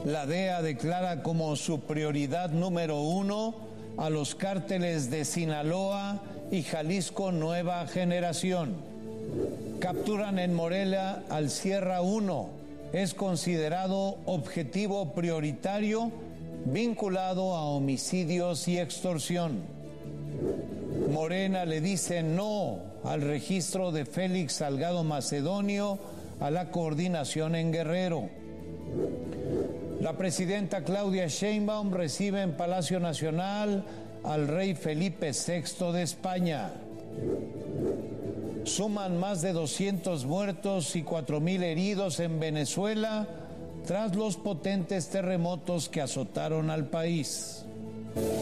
La DEA declara como su prioridad número 1 a los cárteles de Sinaloa y Jalisco Nueva Generación. Capturan en Morelia al Sierra 1. Es considerado objetivo prioritario vinculado a homicidios y extorsión. Morena le dice no al registro de Félix Salgado Macedonio a la coordinación en Guerrero. La presidenta Claudia Sheinbaum recibe en Palacio Nacional al rey Felipe VI de España. Suman más de 200 muertos y 4,000 heridos en Venezuela tras los potentes terremotos que azotaron al país.